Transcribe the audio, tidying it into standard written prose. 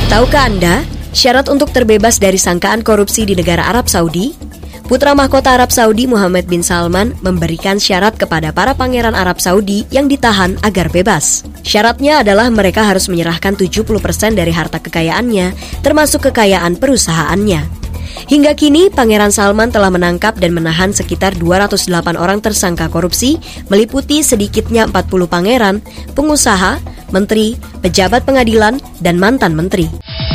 Tahukah Anda, syarat untuk terbebas dari sangkaan korupsi di negara Arab Saudi? Putra mahkota Arab Saudi Muhammad bin Salman memberikan syarat kepada para pangeran Arab Saudi yang ditahan agar bebas. Syaratnya adalah mereka harus menyerahkan 70% dari harta kekayaannya, termasuk kekayaan perusahaannya. Hingga kini, Pangeran Salman telah menangkap dan menahan sekitar 208 orang tersangka korupsi, meliputi sedikitnya 40 pangeran, pengusaha, menteri, pejabat pengadilan, dan mantan menteri.